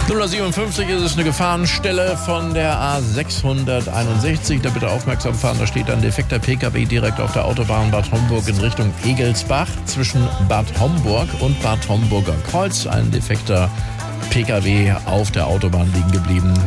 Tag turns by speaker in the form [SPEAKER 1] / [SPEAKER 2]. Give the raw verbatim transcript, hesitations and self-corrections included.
[SPEAKER 1] null Uhr siebenundfünfzig ist es eine Gefahrenstelle von der A sechshunderteinundsechzig. Da bitte aufmerksam fahren, da steht ein defekter P K W direkt auf der Autobahn Bad Homburg in Richtung Egelsbach zwischen Bad Homburg und Bad Homburger Kreuz. Ein defekter P K W auf der Autobahn liegen geblieben.